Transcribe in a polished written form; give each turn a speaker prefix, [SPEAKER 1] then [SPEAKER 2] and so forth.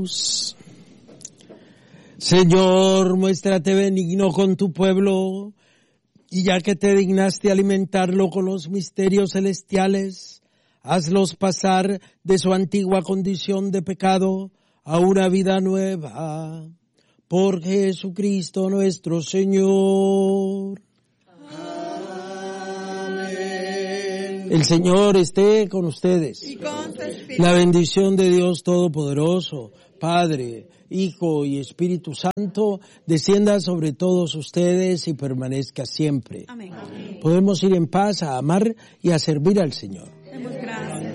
[SPEAKER 1] Jesús. Señor, muéstrate benigno con tu pueblo, y ya que te dignaste alimentarlo con los misterios celestiales, hazlos pasar de su antigua condición de pecado a una vida nueva. Por Jesucristo nuestro Señor. Amén. El Señor esté con ustedes.
[SPEAKER 2] Y con tu espíritu.
[SPEAKER 1] La bendición de Dios Todopoderoso, Padre, Hijo y Espíritu Santo, descienda sobre todos ustedes y permanezca siempre.
[SPEAKER 2] Amén.
[SPEAKER 1] Podemos ir en paz a amar y a servir al Señor.
[SPEAKER 2] Demos gracias.